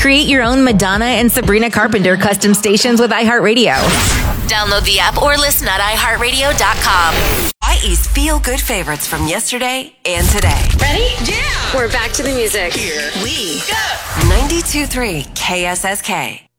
Create your own Madonna and Sabrina Carpenter custom stations with iHeartRadio. Download the app or listen at iHeartRadio.com. IE's feel-good favorites from yesterday and today. Ready? Yeah! We're back to the music. Here we go. 92.3 KSSK.